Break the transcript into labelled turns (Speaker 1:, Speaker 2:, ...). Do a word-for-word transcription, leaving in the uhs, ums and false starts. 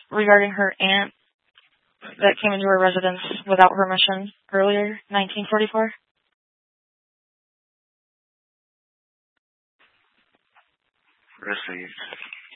Speaker 1: regarding her aunt that came into her residence without permission earlier, nineteen forty-four?
Speaker 2: Received.